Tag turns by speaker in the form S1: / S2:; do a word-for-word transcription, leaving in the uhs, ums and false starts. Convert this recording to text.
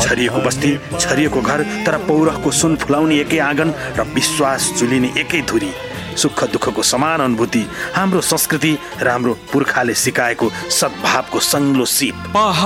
S1: छरिएको बस्ती, छरिएको घर, तर पौरखको सुन फुलाउने एकै आँगन र विश्वास चुलिने एकै धुरी। सुख दुःखको समान अनुभूति, हाम्रो संस्कृति र हाम्रो पुर्खाले सिकाएको सद्भावको सङ्लो सिप।